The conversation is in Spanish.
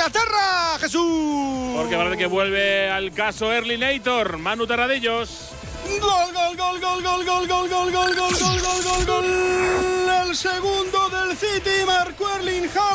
Inglaterra, Jesús. Porque parece que vuelve al caso Erlinator, Manu Terradellos. Gol, gol, gol, gol, gol, gol, gol, gol, gol, gol, gol, gol, gol, gol. El segundo del City marcó Erling Haaland.